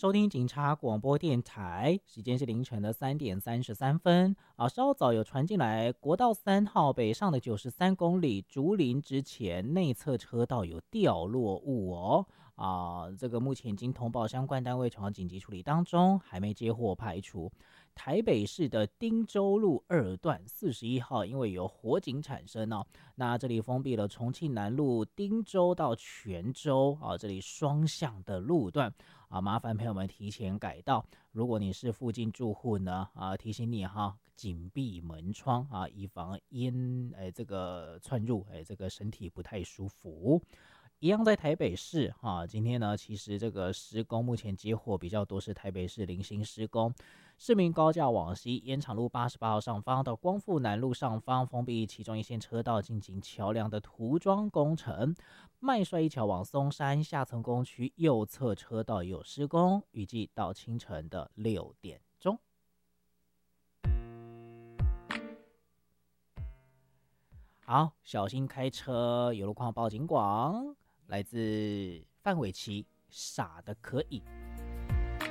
收听警察广播电台，时间是凌晨的3:33稍早有传进来，国道3号北上的93公里竹林之前内侧车道有掉落物哦。这个目前已经通报相关单位从紧急处理当中，还没接获排除。台北市的汀州路2段41号，因为有火警产生哦，那这里封闭了重庆南路汀州到泉州这里双向的路段麻烦朋友们提前改道。如果你是附近住户呢提醒你紧闭门窗以防烟这个窜入这个身体不太舒服。一样在台北市今天呢，其实这个施工目前接获比较多是台北市零星施工，市民高架往西延长路88号上方到光复南路上方封闭其中一线车道进行桥梁的涂装工程，麦帅一桥往松山下层工区右侧车道也有施工，预计到清晨的6点钟。好，小心开车，有路况报警广，来自范玮琪，傻的可以。